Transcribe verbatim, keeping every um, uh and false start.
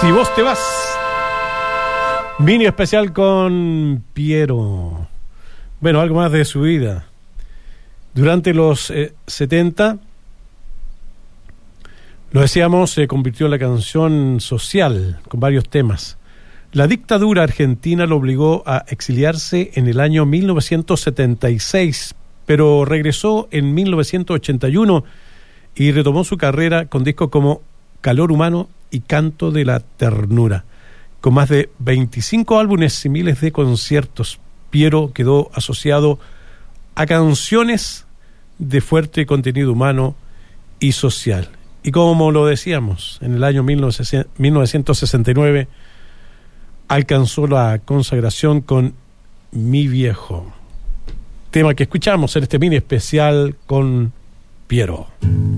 Si vos te vas. Mini especial con Piero. Bueno, algo más de su vida. Durante los eh, setenta, lo decíamos, se convirtió en la canción social con varios temas. La dictadura argentina lo obligó a exiliarse en el año mil novecientos setenta y seis, pero regresó en mil novecientos ochenta y uno y retomó su carrera con discos como Calor Humano y Canto de la Ternura. Con más de veinticinco álbumes y miles de conciertos, Piero quedó asociado a canciones de fuerte contenido humano y social. Y como lo decíamos, en el año mil novecientos sesenta y nueve alcanzó la consagración con Mi Viejo, tema que escuchamos en este mini especial con Piero.